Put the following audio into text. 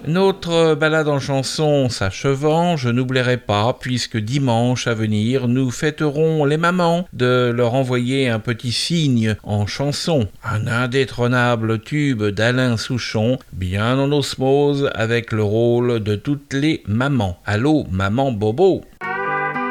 Notre balade en chanson s'achevant, je n'oublierai pas, puisque dimanche à venir, nous fêterons les mamans, de leur envoyer un petit signe en chanson, un indétrônable tube d'Alain Souchon, bien en osmose avec le rôle de toutes les mamans. Allô, maman Bobo!